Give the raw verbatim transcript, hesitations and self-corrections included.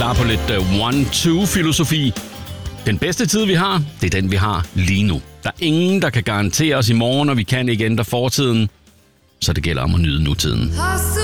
klar på lidt one two filosofi. Den bedste tid, vi har, det er den, vi har lige nu. Der er ingen, der kan garantere os i morgen, og vi kan ikke ændre fortiden. Så det gælder om at nyde nutiden.